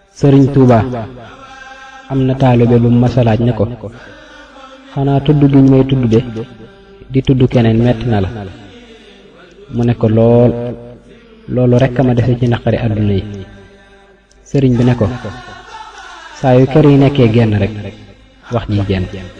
sëriñ Tuuba am na taalibe bu masalaaj ne ko xanaa tudd gi ñu may tudd de di tudd keneen metti na la mu ne ko loolu rekk a ma dese ci naqari àdduna yi. sëriñ bi ne ko saa yu kër yi nekkee genn rek wax ji genn.